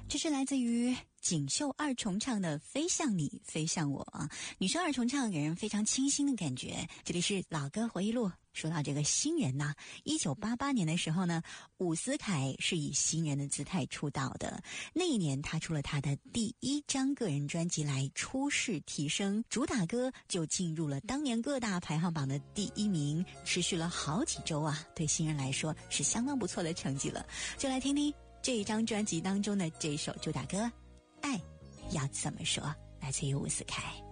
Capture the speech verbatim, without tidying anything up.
这是来自于锦绣二重唱的《飞向你，飞向我》啊。女生二重唱给人非常清新的感觉。这里是老歌回忆录。说到这个新人呐、啊，一九八八年的时候呢，伍思凯是以新人的姿态出道的。那一年他出了他的第一张个人专辑来出世提升，主打歌就进入了当年各大排行榜的第一名，持续了好几周啊，对新人来说是相当不错的成绩了。就来听听这一张专辑当中的这首主打歌《爱要怎么说》，来自于伍思凯。